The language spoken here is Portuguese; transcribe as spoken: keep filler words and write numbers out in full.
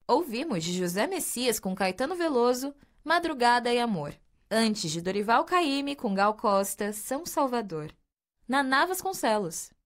Ouvimos de José Messias com Caetano Veloso, Madrugada e Amor. Antes de Dorival Caymmi com Gal Costa, São Salvador. Naná Vasconcelos.